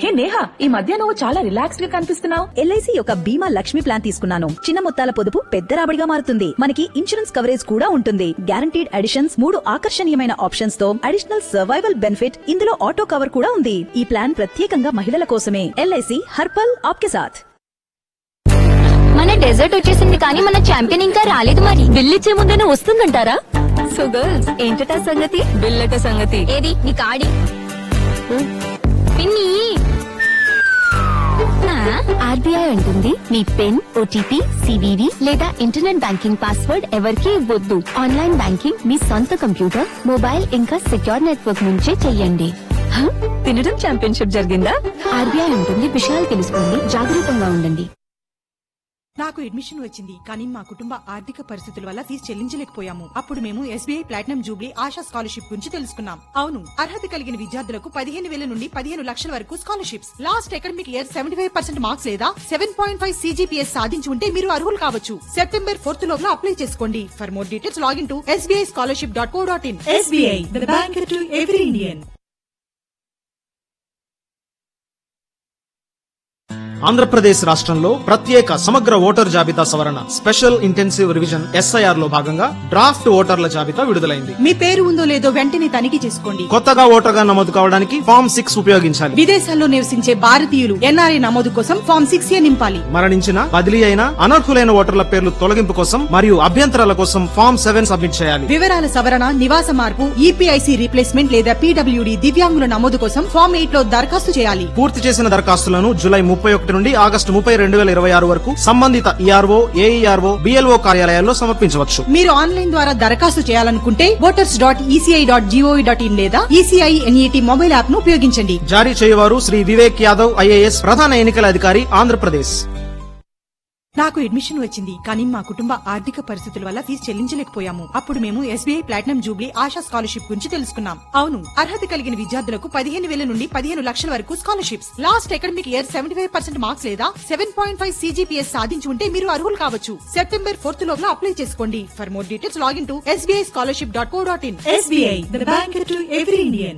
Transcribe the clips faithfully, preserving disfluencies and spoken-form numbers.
హే నేహా, ఈ మధ్య నువ్వు చాలా రిలాక్స్డ్ గా కనిపిస్తున్నావు. ఎల్ఐసి యొక్క బీమా లక్ష్మి ప్లాన్ తీసుకున్నాను. చిన్న మొత్తాల పొదుపు పెద్ద రాబడిగా మారుతుంది. మనకి ఇన్సూరెన్స్ కవరేజ్ కూడా ఉంటుంది. గ్యారంటీడ్ అడిషన్స్, మూడు ఆకర్షణీయమైన ఆప్షన్స్ తో అడిషనల్ సర్వైవల్ బెనిఫిట్, ఇందులో ఆటో కవర్ కూడా ఉంది. ఈ ప్లాన్ ప్రత్యేకంగా మహిళల కోసమే. ఎల్ఐసి హర్పల్ ఆప్కే సాథ్. మన డెజర్ట్ వచ్చేసింది కానీ మన ఛాంపియన్ ఇంకా రాలేదు. మరి బిల్ ఇచ్చే ముందేనే వస్తుందంటారా? సో గర్ల్స్, ఏంటట సంగతి? బిల్లట సంగతి ఏది నీ కాడి పిన్ని. ఆర్బీఐ అంటుంది మీ పిన్, ఓటీపీ, సివివి లేదా ఇంటర్నెట్ బ్యాంకింగ్ పాస్వర్డ్ ఎవరికీ ఇవ్వద్దు. ఆన్లైన్ బ్యాంకింగ్ మీ సొంత కంప్యూటర్, మొబైల్ ఇంకా సెక్యూర్ నెట్వర్క్ నుంచే చెయ్యండి. తినడం ఛాంపియన్షిప్ జరిగిందా? ఆర్బీఐ ఉంటుంది, విషయాలు తెలుసుకోండి, జాగరూకంగా ఉండండి. నాకు అడ్మిషన్ వచ్చింది కానీ మా కుటుంబ ఆర్థిక పరిస్థితుల వల్ల ఫీజు చెల్లించలేకపోయాము. అప్పుడు మేము SBI platinum Jubilee ASHA scholarship గురించి తెలుసుకున్నాం. అవును, అర్హత కలిగిన విద్యార్థులకు పదిహేను వేల నుండి పదిహేను లక్షల వరకు scholarships. Last academic year seventy five percent marks లేదా సెవెన్ పాయింట్ ఫైవ్ సీజీపీఎస్ సాధించి ఉంటే మీరు అర్హులు కావచ్చు. సెప్టెంబర్ ఫోర్త్ లోగా అప్లై చేసుకోండి. For more details login to SBI scholarship dot co dot in. SBI, the bank to every Indian. Andhra Pradesh రాష్ట్రంలో ప్రత్యేక సమగ్ర ఓటర్ జాబితా సవరణ స్పెషల్ ఇంటెన్సివ్ రివిజన్ ఎస్ఐఆర్ లో భాగంగా డ్రాఫ్ట్ ఓటర్ల జాబితా విడుదలైంది. మీ పేరు ఉందో లేదో వెంటనే తనిఖీ చేసుకోండి. కొత్తగా ఓటర్గా నమోదు కావడానికి ఫామ్ సిక్స్ ఉపయోగించాలి. విదేశాల్లో నివసించే భారతీయులు ఎన్ఆర్ఐ నమోదు కోసం ఫామ్ సిక్స్ ఏ నింపాలి. మరణించిన, బదిలీ అయిన, అనర్హులైన ఓటర్ల పేర్లు తొలగింపు కోసం మరియు అభ్యంతరాల కోసం ఫామ్ సెవెన్ సబ్మిట్ చేయాలి. వివరాల సవరణ, నివాస మార్పు, ఈపీఐసీ రీప్లేస్మెంట్ లేదా పీడబ్ల్యూడీ దివ్యాంగుల నమోదు కోసం ఫామ్ ఎయిట్ లో దరఖాస్తు చేయాలి. పూర్తి చేసిన దరఖాస్తులను జూలై ముప్పై ఒకటి నుండి ఆగస్టు ముప్పై రెండు వేల ఇరవై ఆరు వరకు సంబంధిత ఈఆర్ఓ, ఏఈఆర్ఓ, బిఎల్ఓ కార్యాలయాల్లో సమర్పించవచ్చు. మీరు ఆన్లైన్ ద్వారా దరఖాస్తు చేయాలనుకుంటే voters dot ECI dot GOV dot in లేదా ఈసీఐ ఎన్ఈటీ మొబైల్ యాప్ ను ఉపయోగించండి. జారీ చేయవారు శ్రీ వివేక్ యాదవ్, ఐఏఎస్, ప్రధాన ఎన్నికల అధికారి, ఆంధ్రప్రదేశ్. నాకు అడ్మిషన్ వచ్చింది కానీ మా కుటుంబ ఆర్థిక పరిస్థితుల వల్ల ఫీజు చెల్లించలేకపోయాము. అప్పుడు మేము SBI platinum Jubilee ASHA scholarship గురించి తెలుసుకున్నాం. అవును, అర్హత కలిగిన విద్యార్థులకు పదిహేను వేల నుండి పదిహేను లక్షల వరకు scholarships. Last academic year seventy five percent marks లేదా సెవెన్ పాయింట్ ఫైవ్ సీజీపీఎస్ సాధించి ఉంటే మీరు అర్హులు కావచ్చు. సెప్టెంబర్ ఫోర్త్ లోగా అప్లై చేసుకోండి. For more details login to SBI scholarship dot co dot in. SBI, the bank to every Indian.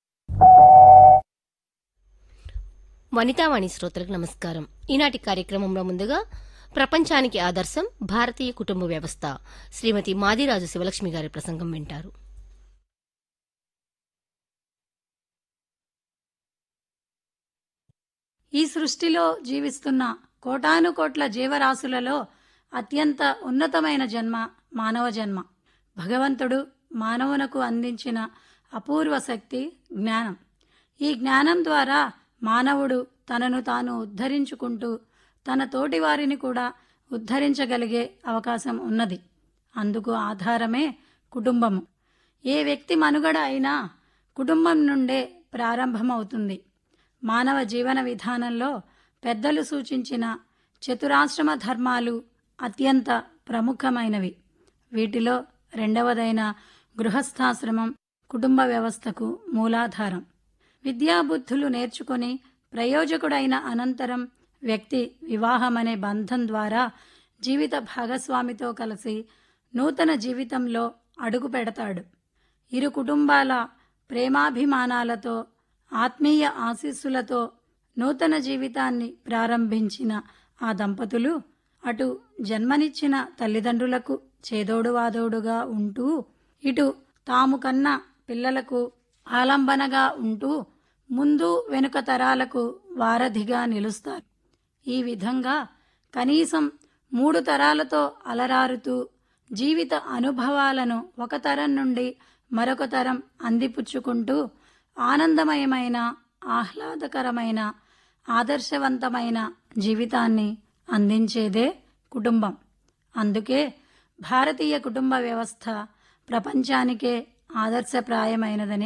Vanitha Vani శ్రోతలకు నమస్కారం. ఈనాటి కార్యక్రమంలో ముందుగా ప్రపంచానికి ఆదర్శం భారతీయ కుటుంబ వ్యవస్థ, శ్రీమతి మాదిరాజు శివలక్ష్మి గారి ప్రసంగం వింటారు. ఈ సృష్టిలో జీవిస్తున్న కోటాను కోట్ల జీవరాశులలో అత్యంత ఉన్నతమైన జన్మ మానవ జన్మ. భగవంతుడు మానవునకు అందించిన అపూర్వ శక్తి జ్ఞానం. ఈ జ్ఞానం ద్వారా మానవుడు తనను తాను ఉద్ధరించుకుంటూ తన తోటి వారిని కూడా ఉద్ధరించగలిగే అవకాశం ఉన్నది. అందుకు ఆధారమే కుటుంబము. ఏ వ్యక్తి మనుగడ అయినా కుటుంబం నుండే ప్రారంభమవుతుంది. మానవ జీవన విధానంలో పెద్దలు సూచించిన చతురాశ్రమ ధర్మాలు అత్యంత ప్రముఖమైనవి. వీటిలో రెండవదైన గృహస్థాశ్రమం కుటుంబ వ్యవస్థకు మూలాధారం. విద్యాబుద్ధులు నేర్చుకుని ప్రయోజకుడైన అనంతరం వ్యక్తి వివాహమనే బంధం ద్వారా జీవిత భాగస్వామితో కలిసి నూతన జీవితంలో అడుగు పెడతాడు. ఇరు కుటుంబాల ప్రేమాభిమానాలతో, ఆత్మీయ ఆశీస్సులతో నూతన జీవితాన్ని ప్రారంభించిన ఆ దంపతులు అటు జన్మనిచ్చిన తల్లిదండ్రులకు చేదోడువాదోడుగా ఉంటూ, ఇటు తాము కన్న పిల్లలకు ఆలంబనగా ఉంటూ ముందు వెనుక తరాలకు వారధిగా నిలుస్తారు. ఈ విధంగా కనీసం మూడు తరాలతో అలరారుతూ జీవిత అనుభవాలను ఒక తరం నుండి మరొక తరం అందిపుచ్చుకుంటూ ఆనందమయమైన, ఆహ్లాదకరమైన, ఆదర్శవంతమైన జీవితాన్ని అందించేదే కుటుంబం. అందుకే భారతీయ కుటుంబ వ్యవస్థ ప్రపంచానికే ఆదర్శప్రాయమైనదని